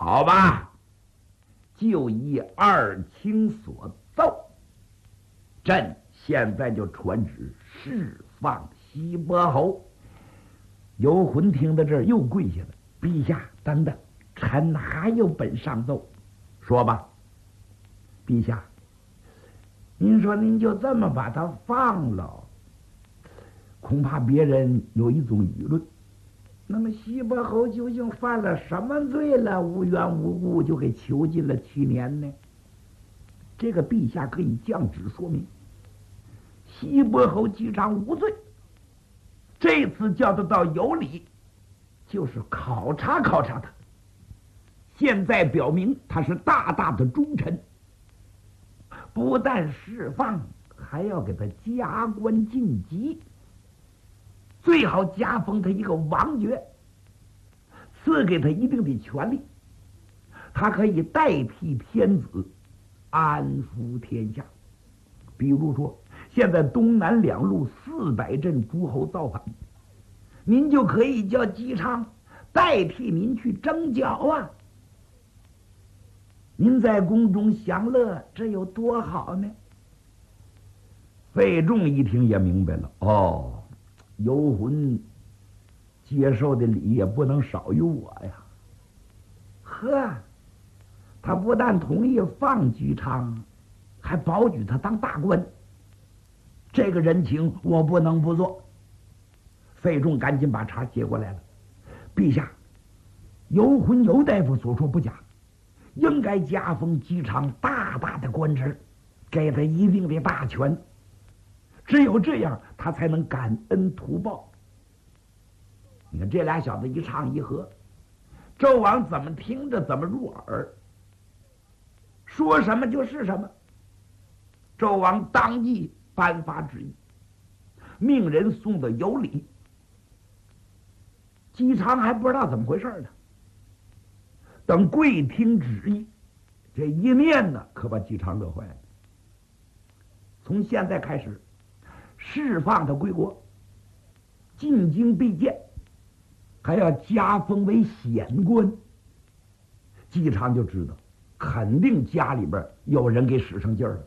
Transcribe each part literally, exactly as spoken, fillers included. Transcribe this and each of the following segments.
好吧，就依二卿所奏，朕现在就传旨释放西伯侯。游魂听到这儿又跪下了，陛下，等等，臣还有本上奏。说吧。陛下，您说您就这么把他放了，恐怕别人有一种舆论，那么西伯侯究竟犯了什么罪了，无缘无故就给囚禁了七年呢？这个陛下可以降旨说明，西伯侯姬昌无罪，这次叫他到有里，就是考察考察他。现在表明他是大大的忠臣，不但释放，还要给他加官晋级，最好加封他一个王爵，赐给他一定的权利，他可以代替天子安抚天下。比如说，现在东南两路四百镇诸侯造反，您就可以叫姬昌代替您去征剿啊！您在宫中享乐，这有多好呢？费仲一听也明白了，哦，游魂接受的礼也不能少于我呀。呵，他不但同意放姬昌，还保举他当大官，这个人情我不能不做。费仲赶紧把茶接过来了。陛下，游魂游大夫所说不假，应该加封姬昌大大的官职，给他一定的大权，只有这样他才能感恩图报。你看这俩小子一唱一和，纣王怎么听着怎么入耳，说什么就是什么。纣王当即颁发旨意，命人送到有里。姬昌还不知道怎么回事呢，等跪听旨意，这一念呢，可把姬昌乐坏了。从现在开始，释放他归国，进京避见，还要加封为显官。姬昌就知道，肯定家里边有人给使上劲儿了。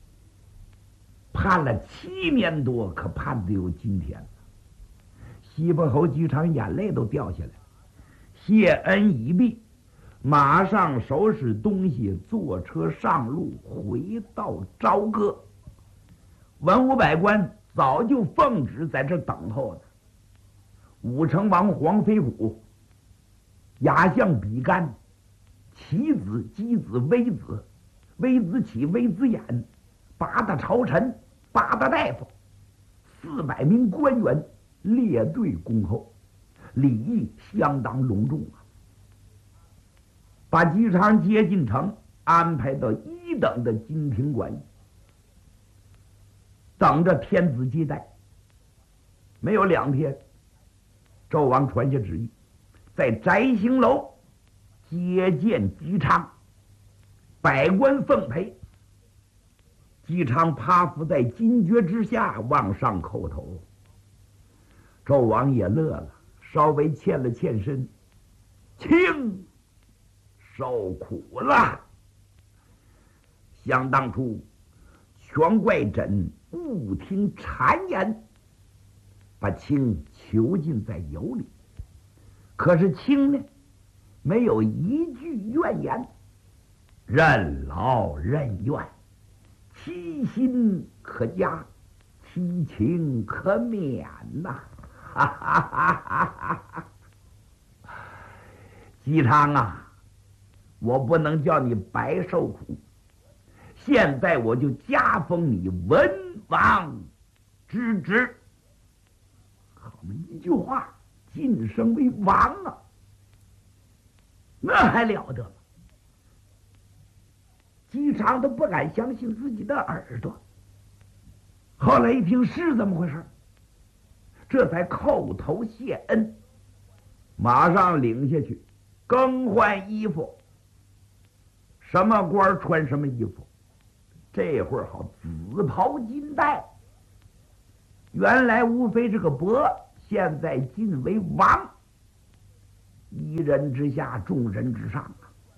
判了七年多，可判得有今天了。西伯侯姬昌眼泪都掉下来了，谢恩已毕，马上收拾东西，坐车上路，回到朝歌。文武百官早就奉旨在这等候呢。武成王黄飞虎、亚相比干、其子、箕子、微子、微子启、微子衍、八大朝臣、八大大夫，四百名官员列队恭候，礼仪相当隆重啊。把姬昌接进城，安排到一等的金庭馆，等着天子接待。没有两天，纣王传下旨意，在摘星楼接见姬昌，百官奉陪。姬昌趴伏在金爵之下，往上叩头。纣王也乐了，稍微欠了欠身，卿受苦了。想当初，全怪朕误听谗言，把卿囚禁在有里。可是卿呢，没有一句怨言，任劳任怨，其心可嘉，其情可免呐、啊！哈哈哈哈哈！姬昌啊，我不能叫你白受苦，现在我就加封你文王之职。好嘛，一句话晋升为王啊，那还了得吗？姬昌都不敢相信自己的耳朵。后来一听是这么回事，这才叩头谢恩，马上领下去更换衣服。什么官穿什么衣服，这会儿好紫袍金带，原来无非是个伯，现在晋为王，一人之下，众人之上啊。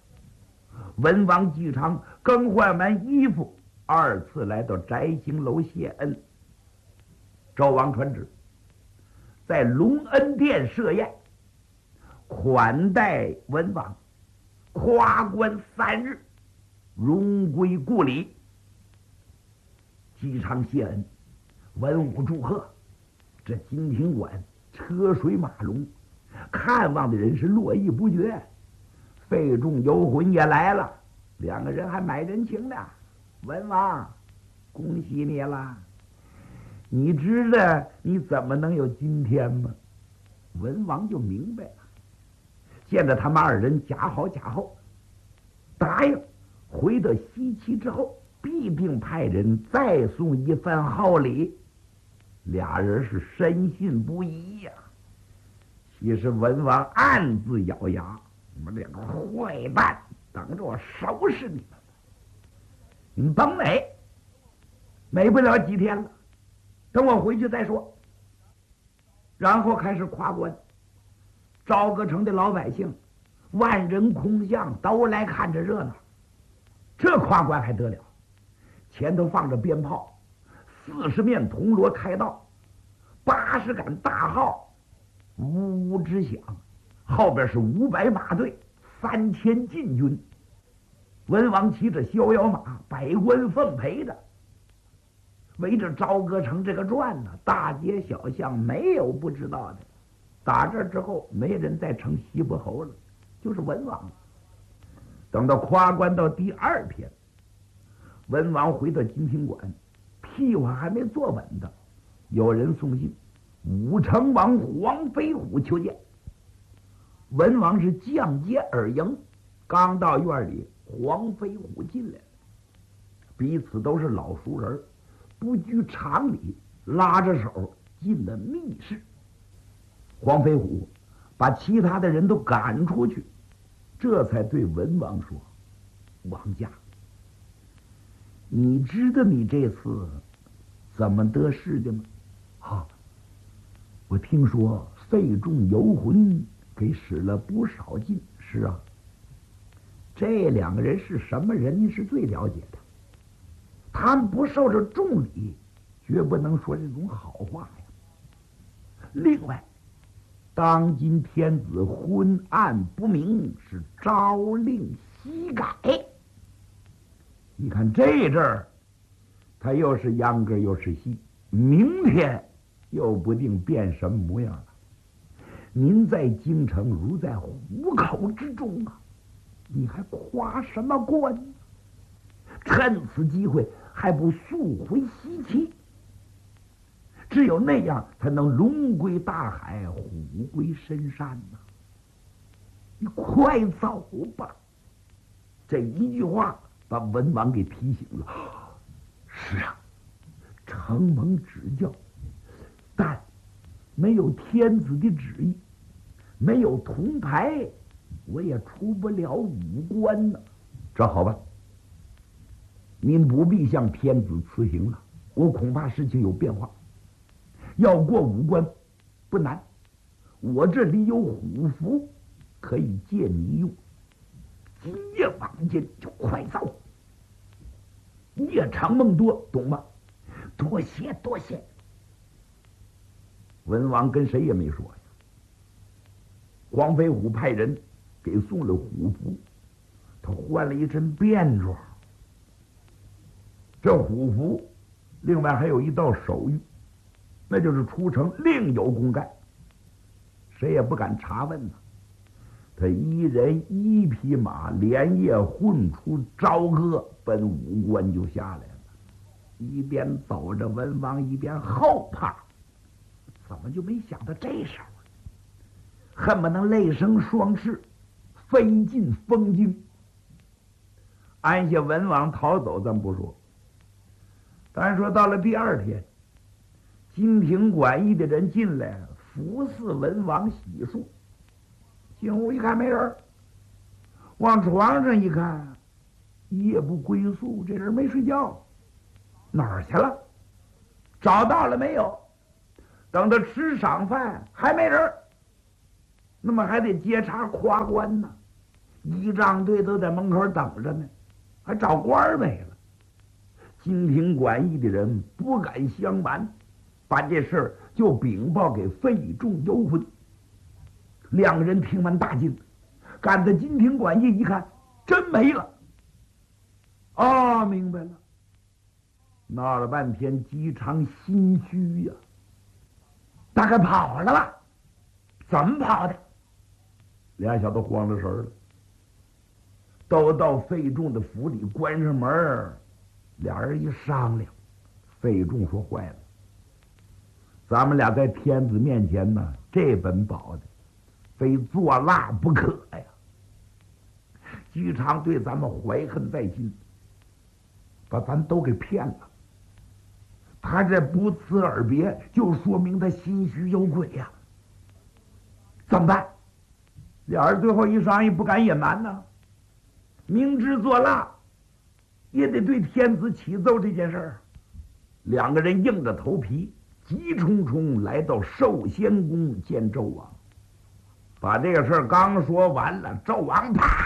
文王姬昌更换完衣服，二次来到摘星楼谢恩。周王传旨，在隆恩殿设宴，款待文王，夸观三日，荣归故里。姬昌谢恩，文武祝贺。这金庭馆车水马龙，看望的人是络绎不绝。费仲游魂也来了，两个人还买人情呢。文王，恭喜你了！你知道你怎么能有今天吗？文王就明白了，见着他们二人假好假厚，答应回到西岐之后，必定派人再送一番好礼。俩人是深信不疑呀、啊。其实文王暗自咬牙，你们两个坏蛋，等着我收拾你们！你们甭美，美不了几天了，等我回去再说。然后开始夸关，朝歌城的老百姓万人空巷，都来看着热闹。这夸关还得了？前头放着鞭炮，四十面铜锣开道，八十杆大号呜呜直响，后边是五百马队，三千禁军。文王骑着逍遥马，百官奉陪着，围着朝歌城这个转呢，大街小巷没有不知道的。打这之后，没人再称西伯侯了，就是文王。等到夸关到第二天，文王回到金庭馆，屁股还没坐稳的，有人送信，武成王黄飞虎求见。文王是降阶而迎，刚到院里，黄飞虎进来了，彼此都是老熟人，不拘常理，拉着手进了密室。黄飞虎把其他的人都赶出去，这才对文王说：“王家，你知道你这次怎么得势的吗？”“啊，我听说费仲游魂给使了不少劲。”“是啊，这两个人是什么人，你是最了解的。他们不受着重礼，绝不能说这种好话呀。另外，当今天子昏暗不明，是朝令夕改。你看这阵儿，他又是秧歌又是戏，明天又不定变什么模样了。您在京城如在虎口之中啊，你还夸什么关呢？趁此机会还不速回西岐？只有那样才能龙归大海，虎归深山呐、啊！你快走吧！”这一句话把文王给提醒了。是啊，承蒙指教，但没有天子的旨意，没有铜牌，我也出不了武关呢。这好吧，您不必向天子辞行了，我恐怕事情有变化。要过五关不难，我这里有虎符，可以借你用。今夜晚间就快走，夜长梦多，懂吗？多谢多谢。文王跟谁也没说呀。黄飞虎派人给送了虎符，他换了一身便装。这虎符另外还有一道手谕，那就是出城另有公干，谁也不敢查问呢。他一人一匹马，连夜混出朝歌，奔武关就下来了。一边走着，文王一边后怕，怎么就没想到这时候，恨不能泪生双翅，飞进风京。按下文王逃走咱不说，单说到了第二天，金庭馆驿的人进来服侍文王洗漱，进屋一看没人，往床上一看，夜不归宿，这人没睡觉，哪儿去了？找到了没有？等他吃晌饭还没人，那么还得接茬夸关呢。 仪仗队都在门口等着呢，还找官没了。京廷管驿的人不敢相瞒，把这事儿就禀报给费仲、尤浑。两个人听完大惊，赶到京廷管驿一看，真没了。啊，明白了，闹了半天，姬昌心虚呀、啊，大概跑了吧？怎么跑的？俩小子慌了神了，都到费仲的府里，关上门，俩人一商量，费仲说：“坏了，咱们俩在天子面前呢，这本保的，非作蜡不可呀。姬昌对咱们怀恨在心，把咱都给骗了。他这不辞而别，就说明他心虚有鬼呀、啊。怎么办？”俩人最后一商议，不敢隐瞒呢，明知作蜡，也得对天子启奏这件事儿。两个人硬着头皮，急冲冲来到寿仙宫见纣王。把这个事儿刚说完了，纣王啪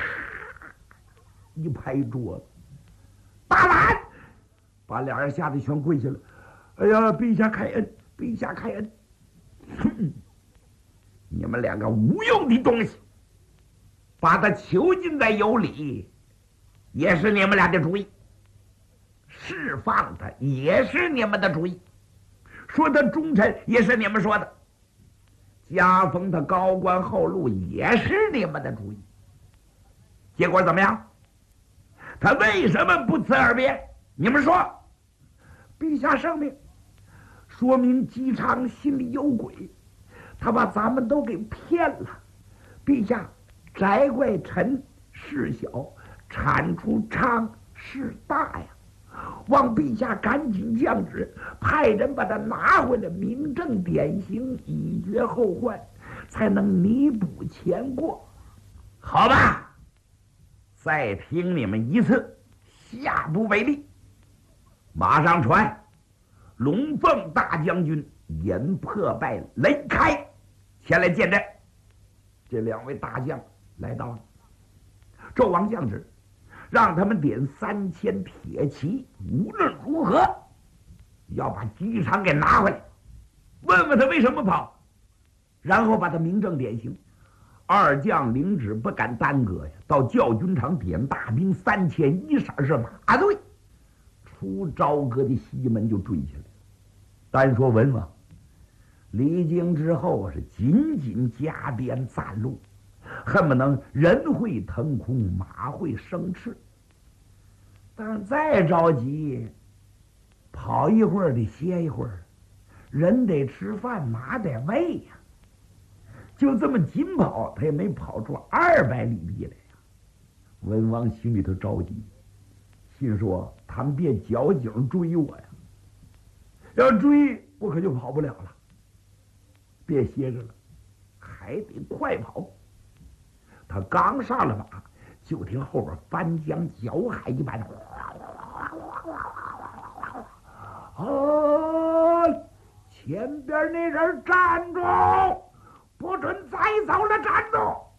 一拍桌子，大胆！把俩人吓得全跪下了。哎呀，陛下开恩，陛下开恩！哼，你们两个无用的东西，把他囚禁在有里，也是你们俩的主意；释放他也是你们的主意；说他忠臣也是你们说的；加封他高官厚禄也是你们的主意。结果怎么样？他为什么不辞而别？你们说。陛下圣明，说明姬昌心里有鬼，他把咱们都给骗了。陛下摘怪臣事小，铲除昌事大呀！望陛下赶紧降旨，派人把他拿回来，明正典刑，以绝后患，才能弥补前过。好吧，再听你们一次，下不为例。马上传，龙凤大将军严破败、雷开前来见朕。这两位大将来到了，纣王降旨，让他们点三千铁骑，无论如何要把姬昌给拿回来，问问他为什么跑，然后把他明正典刑。二将领旨不敢耽搁呀，到教军场点大兵三千，一色是马队，出朝歌的西门就追下来。单说文王离京之后是紧紧加鞭攒路，恨不能人会腾空，马会生翅。但是再着急，跑一会儿得歇一会儿，人得吃饭，马得喂呀。就这么紧跑，他也没跑出二百里地来呀。文王心里头着急，心说他们别矫情追我呀，要追我可就跑不了了。别歇着了，还得快跑。他刚上了马，就听后边翻江搅海一般，哦，前边那人站住！不准再走了，站住！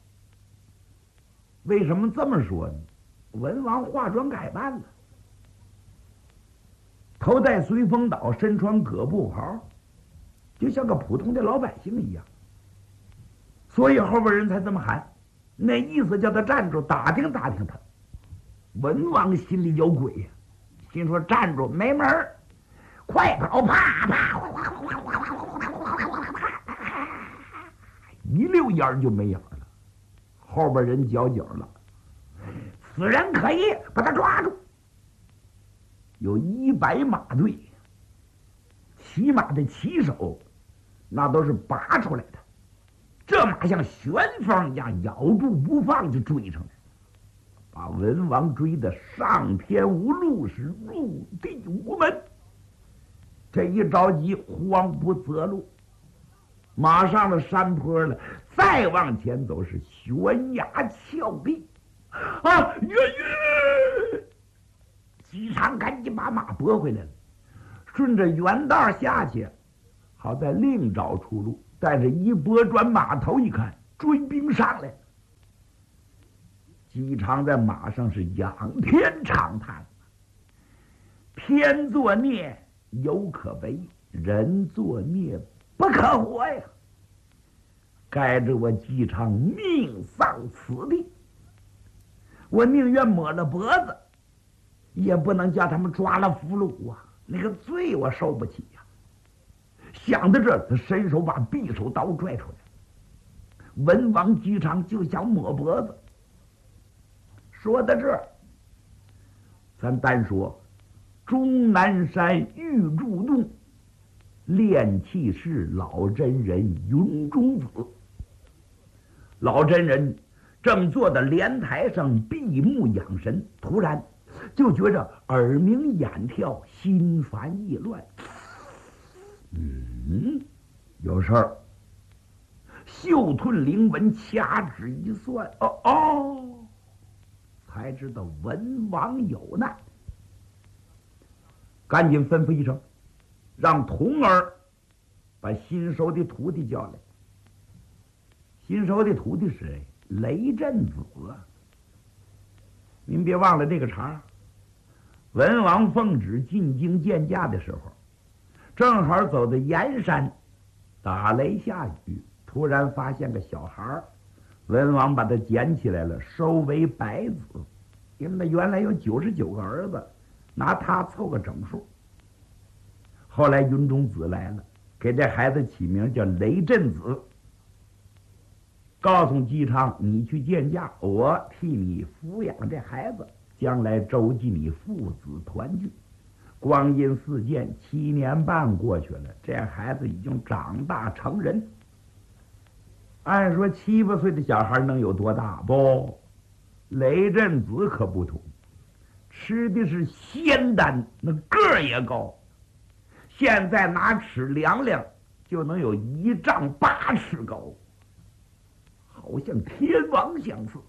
为什么这么说呢？文王化妆改扮了，头戴随风岛，身穿葛布袍，就像个普通的老百姓一样。所以后边人才这么喊，那意思叫他站住，打听打听他。文王心里有鬼呀、啊，心说站住没门儿，快跑！啪啪！一溜烟就没影了。后边人交警了，此人可疑，把他抓住。有一百马队，骑马的骑手那都是拔出来的，这马像旋风一样咬住不放，就追上来，把文王追得上天无路，是入地无门。这一着急，慌不择路，马上了山坡了，再往前走是悬崖峭壁啊！岳岳，姬昌赶紧把马拨回来了，顺着原道下去，好再另找出路。但是一拨转马头一看，追兵上来了， 姬昌在马上是仰天长叹：“天作孽犹可为，人作孽不可活呀！该着我姬昌命丧此地，我宁愿抹了脖子，也不能叫他们抓了俘虏啊！那个罪我受不起呀！”想到这儿，他伸手把匕首刀拽出来，文王姬昌就想抹脖子。说到这儿，咱单说终南山玉柱洞炼气士老真人云中子。老真人正坐在莲台上闭目养神，突然就觉着耳鸣眼跳，心烦意乱。嗯，有事儿。袖吞灵文，掐指一算，哦哦，才知道文王有难，赶紧吩咐一声，让童儿把新收的徒弟叫来。新收的徒弟是谁？雷震子啊！您别忘了这个茬。文王奉旨进京见驾的时候，正好走到盐山，打雷下雨，突然发现个小孩儿，文王把他捡起来了，收为百子，因为他原来有九十九个儿子，拿他凑个整数。后来云中子来了，给这孩子起名叫雷震子，告诉姬昌，你去见驾，我替你抚养这孩子，将来周济你父子团聚。光阴似箭，七年半过去了，这孩子已经长大成人。按说七八岁的小孩能有多大？不，雷震子可不同，吃的是仙丹，那个儿也高。现在拿尺量量，就能有一丈八尺高，好像天王相似。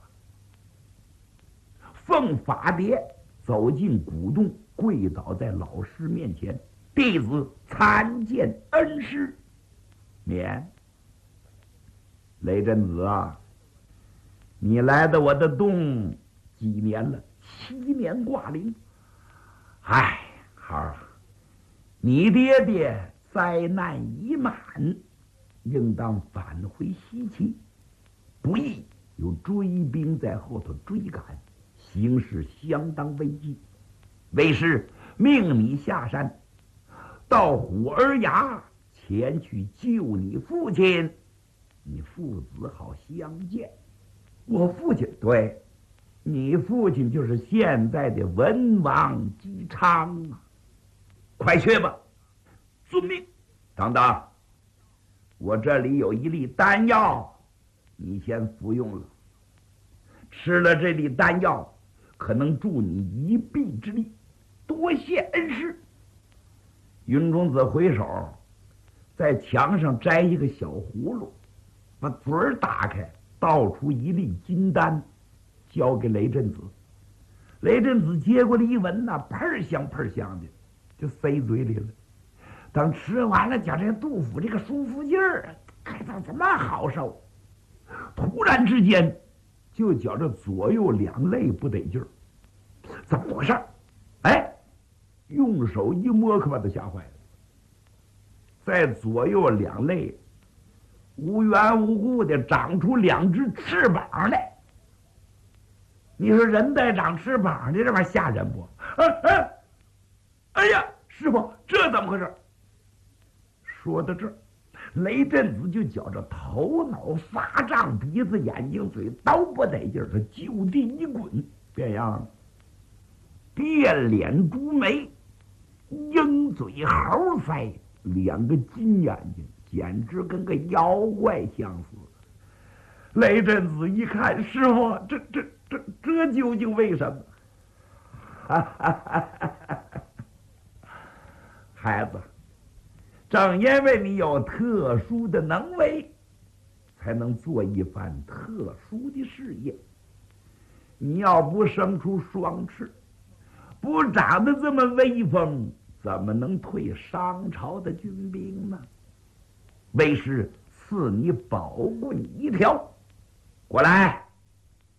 奉法牒走进古洞，跪倒在老师面前，弟子参见恩师。免。雷震子啊，你来到我的洞几年了？七年挂零。哎，孩儿，你爹爹灾难已满，应当返回西岐。不义有追兵在后头追赶，形势相当危机。为师命你下山，到虎儿崖前去救你父亲，你父子好相见。我父亲？对，你父亲就是现在的文王姬昌啊！快去吧。遵命。等等，我这里有一粒丹药，你先服用了。吃了这粒丹药，可能助你一臂之力。多谢恩师。云中子回手，在墙上摘一个小葫芦，把嘴儿打开，倒出一粒金丹，交给雷震子。雷震子接过来一闻呐，喷香喷香的，就塞嘴里了。等吃完了，觉这杜甫这个舒服劲儿，哎，咋这么好受？突然之间，就觉着左右两肋不得劲儿，怎么回事？哎，用手一摸，可把他吓坏了，在左右两肋无缘无故的长出两只翅膀来。你说人带长翅膀的这玩意儿吓人不？哎哎，哎呀，师傅，这怎么回事？说到这儿，雷震子就觉着头脑发胀，鼻子眼睛嘴都不得劲儿，他就地一滚，变样了，变脸猪眉，鹰嘴猴腮，两个金眼睛，简直跟个妖怪相似。雷震子一看，师傅，这这这这究竟为什么？哈哈哈哈哈！孩子，正因为你有特殊的能为，才能做一番特殊的事业。你要不生出双翅，不长得这么威风，怎么能退商朝的军兵呢？为师赐你宝棍一条，过来，我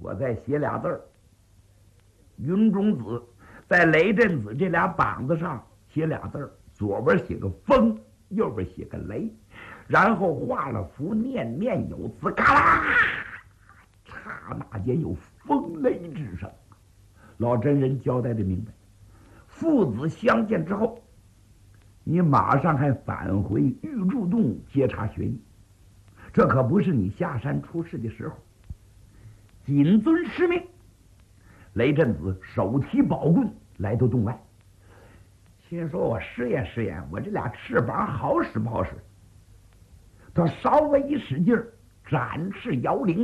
我再写俩字儿。云中子在雷震子这俩膀子上写俩字儿，左边写个风，右边写个雷，然后画了符，念念有词，咔啦，刹那间有风雷之声。老真人交代的明白，父子相见之后，你马上还返回玉柱洞接查学艺，这可不是你下山出事的时候。谨遵师命。雷震子手提宝棍来到洞外，心说我试验试验我这俩翅膀好使不好使。他稍微一使劲儿，展翅摇铃，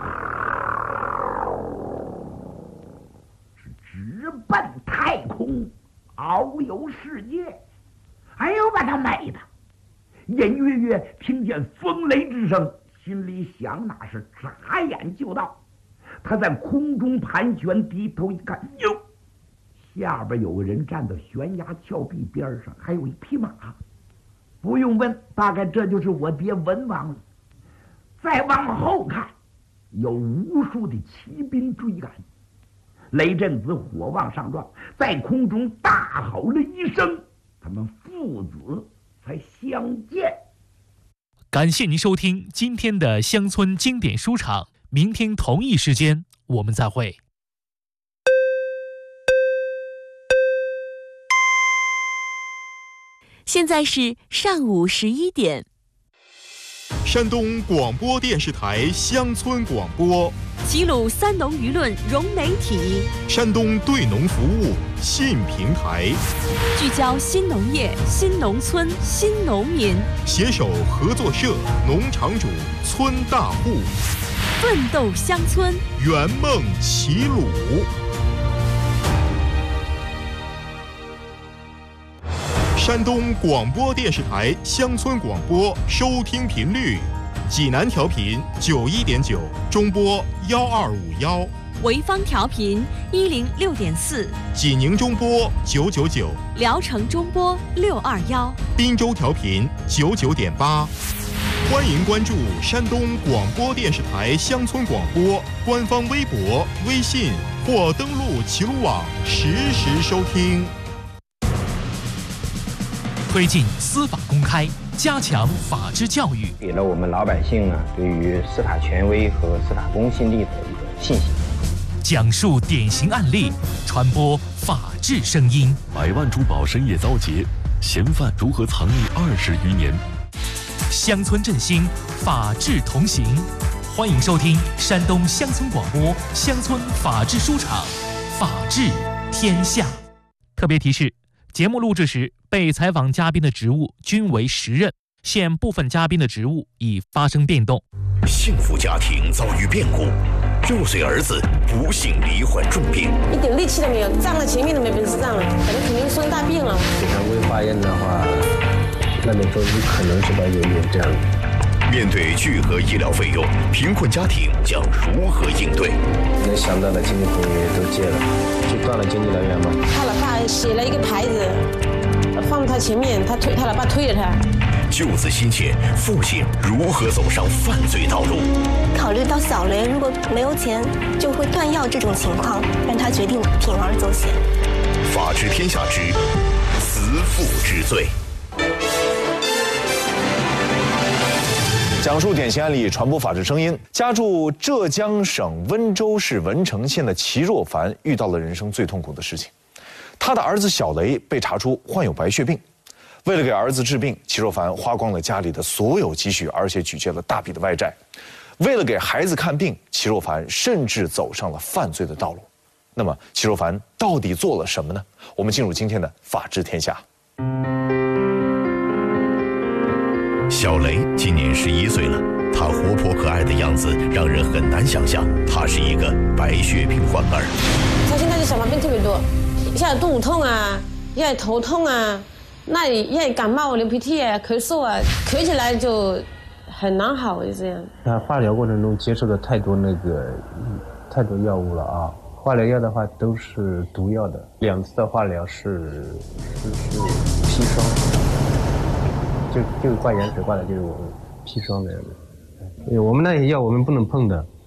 是直奔太空，遨游世界。哎呦，把他美的！隐约约听见风雷之声，心里想那是眨眼就到。他在空中盘旋，低头一看，哟，下边有个人站到悬崖峭壁边上，还有一匹马。不用问，大概这就是我爹文王了。再往后看，有无数的骑兵追赶。雷震子火往上撞，在空中大吼了一声，他们父子才相见。 感谢您收听今天的乡村经典书场，明天同一时间我们再会。 现在是上午十一点。 山东广播电视台乡村广播， 齐鲁三农舆论融媒体， 山东对农服务信平台， 聚焦新农业、新农村、新农民， 携手合作社、农场主、村大户， 奋斗乡村， 圆梦齐鲁。山东广播电视台乡村广播收听频率：济南调频九一点九，中波幺二五幺； 潍坊调频一零六点四， 济宁中波九九九， 聊城中波六二幺， 滨州调频九九点八。欢迎关注山东广播电视台乡村广播官方微博、微信或登录齐鲁网实时收听。 推进司法公开，加强法治教育， 给了我们老百姓呢对于司法权威和司法公信力的一个信心。 讲述典型案例，传播法治声音。 百万珠宝深夜遭劫，嫌犯如何藏匿二十余年？ 乡村振兴，法治同行。欢迎收听山东乡村广播乡村法治书场，法治天下。特别提示：节目录制时，被采访嘉宾的职务均为实任，现部分嘉宾的职务已发生变动。 幸福家庭遭遇变故，六岁儿子不幸罹患重病， 一点力气都没有，站了前面都没本事站了，可能肯定生大病了。 这常规化验的话，那么说有可能是吧，有有这样的。 面对巨额医疗费用，贫困家庭将如何应对？ 能想到的经济朋友也都借了，就断了经济来源嘛。 他老爸写了一个牌子，放他前面，他推他老爸推着他。 救子心切，父亲如何走上犯罪道路？ 考虑到小雷如果没有钱就会断药这种情况，让他决定铤而走险。 法治天下之慈父之罪。 讲述典型案例，传播法治声音。家住浙江省温州市文成县的齐若凡遇到了人生最痛苦的事情，他的儿子小雷被查出患有白血病。为了给儿子治病，齐若凡花光了家里的所有积蓄，而且举借了大笔的外债。为了给孩子看病，齐若凡甚至走上了犯罪的道路。那么，齐若凡到底做了什么呢？我们进入今天的法治天下。 小雷今年十一岁了，他活泼可爱的样子让人很难想象他是一个白血病患儿。 他现在就小毛病特别多，一下子肚子痛啊，一下子头痛啊，那里一下子感冒、流鼻涕啊、咳嗽啊，咳起来就很难好，就这样。 他化疗过程中接受了太多那个太多药物了啊，化疗药的话都是毒药的，两次的化疗是是是砒霜。就就是挂盐水挂的，就是我们砒霜的。我们那些药我们不能碰的，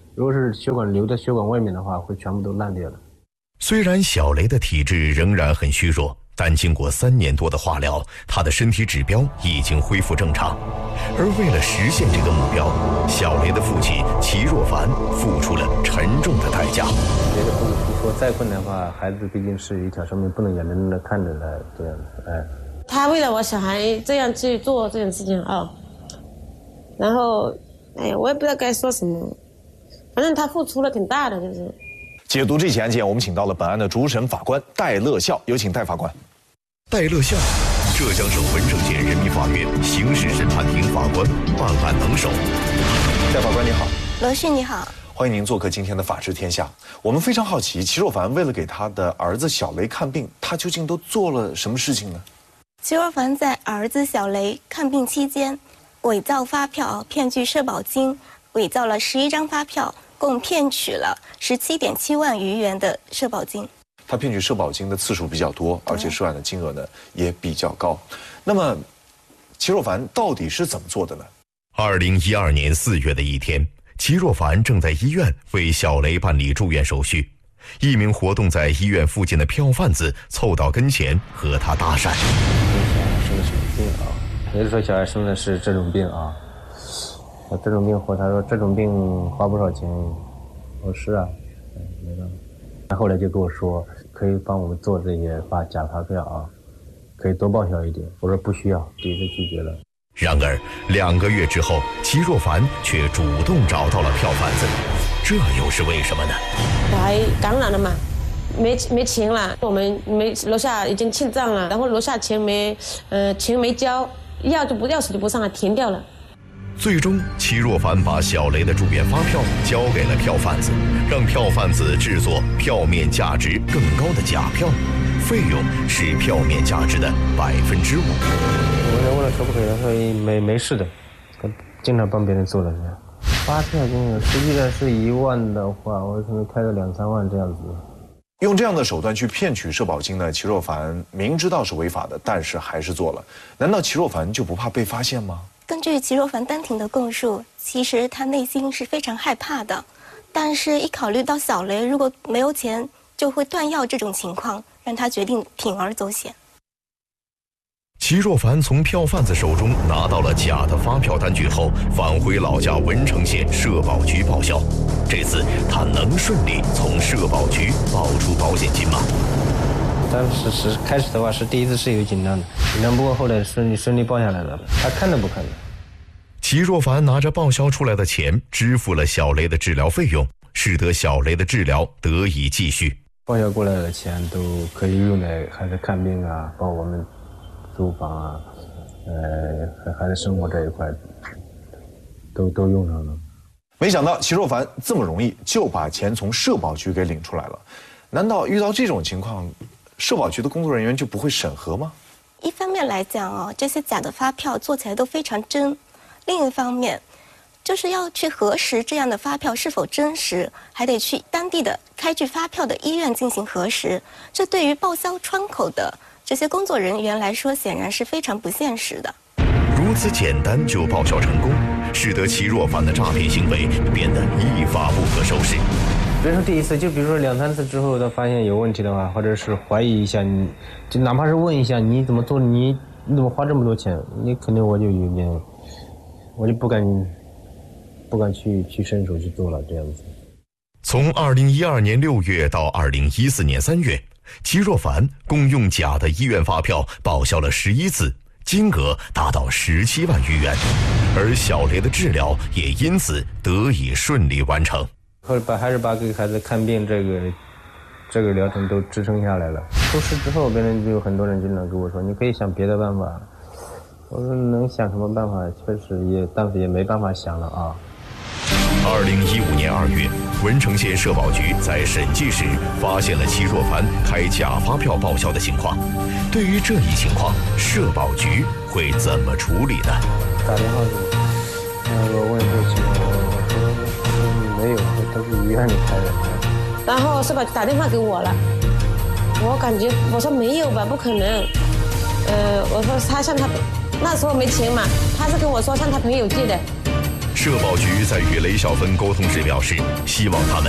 如果是血管流在血管外面的话，会全部都烂掉了。 虽然小雷的体质仍然很虚弱，但经过三年多的化疗，他的身体指标已经恢复正常。而为了实现这个目标，小雷的父亲齐若凡付出了沉重的代价。 别的不不说，再困难的话，孩子毕竟是一条生命，不能眼睁睁的看着来这样子。哎， 他为了我小孩这样去做这件事情啊、哦，然后，哎呀，我也不知道该说什么，反正他付出了挺大的，就是。 解读这起案件，我们请到了本案的主审法官戴乐笑，有请戴法官。 戴乐笑，浙江省文成县人民法院刑事审判庭法官，办案能手。 戴法官你好。 罗旭你好。 欢迎您做客今天的《法治天下》。我们非常好奇，齐若凡为了给他的儿子小雷看病，他究竟都做了什么事情呢？ 齐若凡在儿子小雷看病期间，伪造发票骗取社保金，伪造了十一张发票，共骗取了十七点七万余元的社保金。 他骗取社保金的次数比较多，而且涉案的金额呢也比较高。那么，齐若凡到底是怎么做的呢？ 二零一二年四月的一天，齐若凡正在医院为小雷办理住院手续，一名活动在医院附近的票贩子凑到跟前和他搭讪。 生的什么病啊？也就是说小孩生的是这种病啊？这种病活，他说这种病花不少钱。我说是啊，没办法。他后来就跟我说，可以帮我们做这些发假发票啊，可以多报销一点。我说不需要，第一次拒绝了。 然而两个月之后，齐若凡却主动找到了票贩子，这又是为什么呢？ 我还感染了嘛，没没钱了，我们没楼下已经清账了，然后楼下钱没，呃，钱没交，药就不钥匙就不上来，停掉了。 最终，齐若凡把小雷的住院发票交给了票贩子，让票贩子制作票面价值更高的假票，费用是票面价值的百分之五。 我问了可不可以，他说没没事的，经常帮别人做的。发票金额实际上是一万的话，我可能开个两三万这样子。 用这样的手段去骗取社保金呢？齐若凡明知道是违法的，但是还是做了。难道齐若凡就不怕被发现吗？ 根据齐若凡当庭的供述，其实他内心是非常害怕的，但是一考虑到小雷如果没有钱就会断药这种情况，让他决定铤而走险。 齐若凡从票贩子手中拿到了假的发票单据后，返回老家文成县社保局报销。这次他能顺利从社保局报出保险金吗？ 当时是开始的话是第一次是有紧张的，紧张不过后来顺利顺利报下来了，他看都不看的。 齐若凡拿着报销出来的钱支付了小雷的治疗费用，使得小雷的治疗得以继续。 报销过来的钱都可以用来孩子看病啊，包括我们租房啊，呃，孩子生活这一块都都用上了。 没想到齐若凡这么容易就把钱从社保局给领出来了，难道遇到这种情况，社保局的工作人员就不会审核吗？ 一方面来讲哦，这些假的发票做起来都非常真；另一方面，就是要去核实这样的发票是否真实，还得去当地的开具发票的医院进行核实。这对于报销窗口的这些工作人员来说，显然是非常不现实的。 如此简单就报销成功，使得齐若凡的诈骗行为变得一发不可收拾。 比如说第一次，就比如说两三次之后，他发现有问题的话，或者是怀疑一下你，就哪怕是问一下你怎么做，你你怎么花这么多钱，你肯定我就有点，我就不敢不敢去去伸手去做了这样子。 从二零一二年六月到二零一四年三月，齐若凡共用假的医院发票报销了十一次，金额达到十七万余元，而小雷的治疗也因此得以顺利完成。 后来把还是把给孩子看病这个这个疗程都支撑下来了。出事之后，别人就有很多人经常跟我说，你可以想别的办法。我说能想什么办法？确实也当时也没办法想了啊。 二零一五年二月，文成县社保局在审计时发现了齐若凡开假发票报销的情况。对于这一情况，社保局会怎么处理呢？ 打电话给我，我问这情况，我说没有，都是医院里开的。 然后社保局打电话给我了，我感觉我说没有吧，不可能。呃，我说他向他那时候没钱嘛，他是跟我说向他朋友借的。 社保局在与雷小芬沟通时表示，希望他们